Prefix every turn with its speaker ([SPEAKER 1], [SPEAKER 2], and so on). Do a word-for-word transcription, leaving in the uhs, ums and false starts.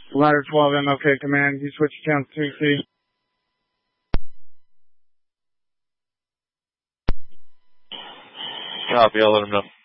[SPEAKER 1] Ladder twelve M L K Command, you switch channel two C.
[SPEAKER 2] Copy, I'll let him know.